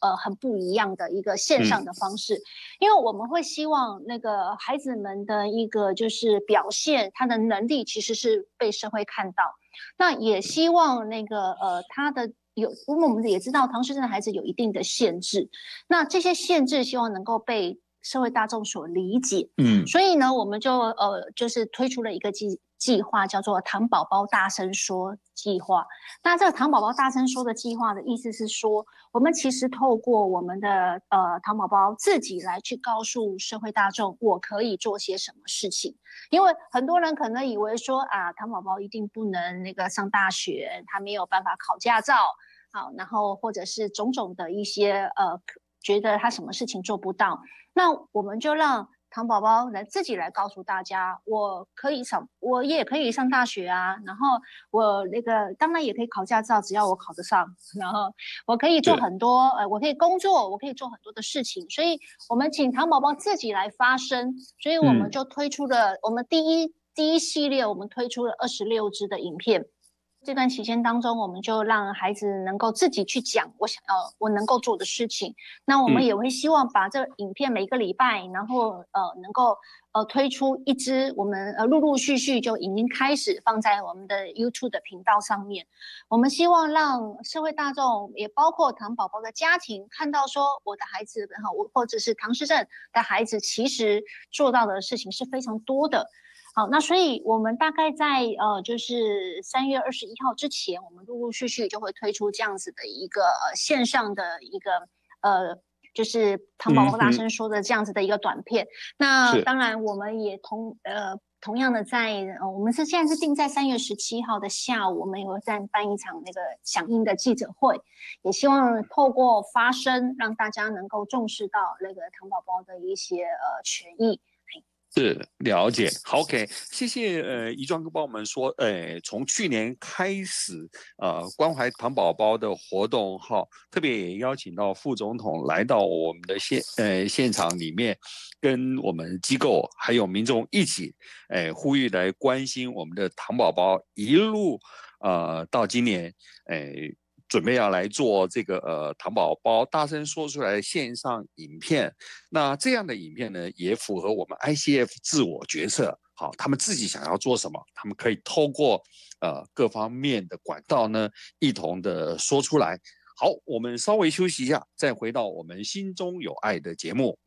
很不一样的一个线上的方式，因为我们会希望那个孩子们的一个就是表现，他的能力其实是被社会看到，那也希望那个他的。因为我们也知道唐氏症的孩子有一定的限制，那这些限制希望能够被社会大众所理解，所以呢，我们就是推出了一个计划，叫做“唐宝宝大声说”计划。那这个“唐宝宝大声说”的计划的意思是说，我们其实透过我们的唐宝宝自己来去告诉社会大众，我可以做些什么事情。因为很多人可能以为说啊，唐宝宝一定不能那个上大学，他没有办法考驾照，好，然后或者是种种的一些觉得他什么事情做不到，那我们就让唐宝宝自己来告诉大家，我也可以上大学啊，然后我那个当然也可以考驾照，只要我考得上，然后我可以做很多我可以工作，我可以做很多的事情，所以我们请唐宝宝自己来发声，所以我们就推出了我们第一系列，我们推出了26支的影片。这段期间当中，我们就让孩子能够自己去讲我能够做的事情。那我们也会希望把这个影片每个礼拜，然后能够推出一支，我们陆陆续续就已经开始放在我们的 YouTube 的频道上面。我们希望让社会大众，也包括唐宝宝的家庭，看到说我的孩子或者是唐氏症的孩子，其实做到的事情是非常多的。好，那所以我们大概在就是3月21号之前，我们陆陆续续就会推出这样子的一个线上的一个就是唐宝宝大声说的这样子的一个短片。那当然，我们也同样的我们现在是定在3月17号的下午，我们也会再办一场那个响应的记者会，也希望透过发声，让大家能够重视到那个唐宝宝的一些权益。 是了解，好 ，OK， 谢谢怡庄哥帮我们说，从去年开始，关怀唐宝宝的活动哈，特别也邀请到副总统来到我们的现场里面，跟我们机构还有民众一起，呼吁来关心我们的唐宝宝，一路到今年，准备要来做这个唐宝宝大声说出来的线上影片，那这样的影片呢，也符合我们 ICF 自我决策。好，他们自己想要做什么，他们可以透过各方面的管道呢，一同的说出来。好，我们稍微休息一下，再回到我们心中有爱的节目。